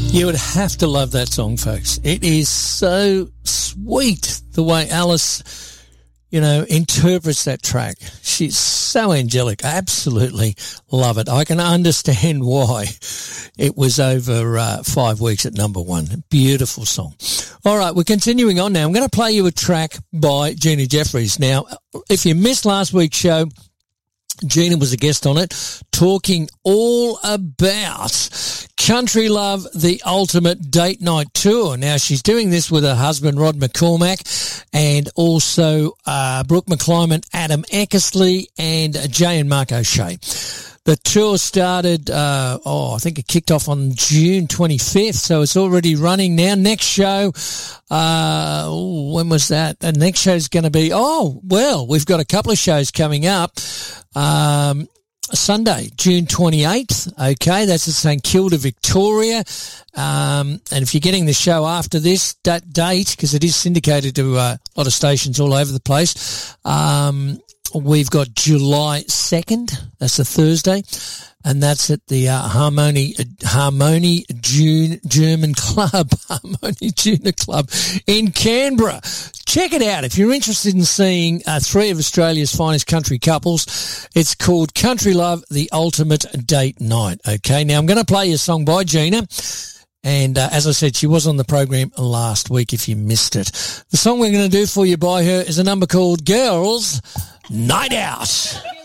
You would have to love that song, folks. It is so sweet the way Alice, interprets that track. She's so angelic. I absolutely love it. I can understand why it was over 5 weeks at number one. Beautiful song. All right, we're continuing on now. I'm going to play you a track by Gina Jeffries. Now, if you missed last week's show, Gina was a guest on it, talking all about Country Love, the Ultimate Date Night Tour. Now, she's doing this with her husband, Rod McCormack, and also Brooke McClyman, Adam Eckersley, and Jay and Mark O'Shea. The tour started, I think it kicked off on June 25th, so it's already running now. Next show, when was that? The next show's going to be, we've got a couple of shows coming up. Sunday, June 28th. Okay, that's at St Kilda, Victoria. And if you're getting the show after this, that date, because it is syndicated to a lot of stations all over the place, we've got July 2nd. That's a Thursday. And that's at the Harmony German Club, Harmony Junior Club in Canberra. Check it out. If you're interested in seeing three of Australia's finest country couples, it's called Country Love, the Ultimate Date Night. Okay, now I'm going to play you a song by Gina. And as I said, she was on the program last week if you missed it. The song we're going to do for you by her is a number called Girls Night Out.